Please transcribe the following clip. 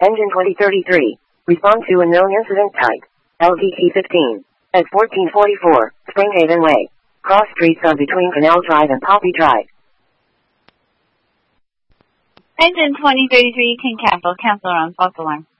Engine 2033. Respond to unknown incident type. LVT-15. At 1444, Springhaven Way. Cross streets are between Canal Drive and Poppy Drive. Engine 2033 can cancel. Cancel around false alarm.